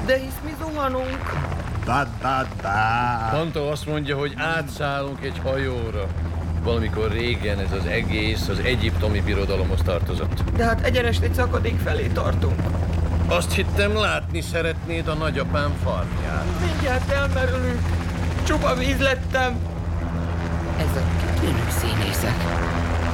De hisz mi zuhanunk. Panta azt mondja, hogy átszállunk egy hajóra. Valamikor régen ez az egész az egyiptomi birodalomhoz tartozott. De hát egyenest egy szakadék felé tartunk. Azt hittem, látni szeretnéd a nagyapám farmját. Mindjárt elmerülünk. Csupa víz lettem. Ezek kitűnő színészek.